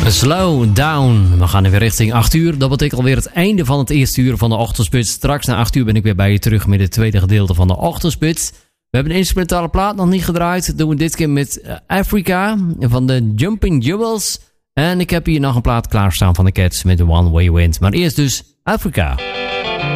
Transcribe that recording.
Slow down. We gaan weer richting 8 uur. Dat betekent alweer het einde van het eerste uur van de Ochtendspits. Straks na 8 uur ben ik weer bij je terug met het tweede gedeelte van de Ochtendspits. We hebben een instrumentale plaat nog niet gedraaid. Doen we dit keer met Africa van de Jumping Jewels. En ik heb hier nog een plaat klaarstaan van de Cats met The One Way Wind. Maar eerst dus Africa.